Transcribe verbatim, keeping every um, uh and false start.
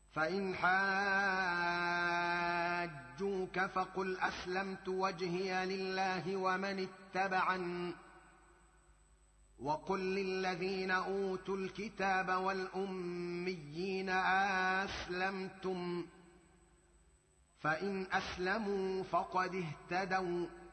فإن حاجوك فقل أسلمت وجهي لله ومن اتبعني، وقل للذين أوتوا الكتاب والأميين أسلمتم، فإن أسلموا فقد اهتدوا،